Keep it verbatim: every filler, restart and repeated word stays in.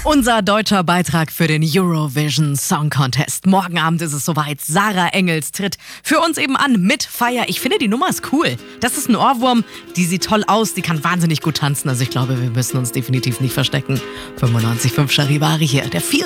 Unser deutscher Beitrag für den Eurovision Song Contest. Morgen Abend ist es soweit. Sarah Engels tritt für uns eben an mit Fire. Ich finde, die Nummer ist cool. Das ist ein Ohrwurm. Die sieht toll aus. Die kann wahnsinnig gut tanzen. Also ich glaube, wir müssen uns definitiv nicht verstecken. fünfundneunzig Komma fünf Charivari hier. Der vier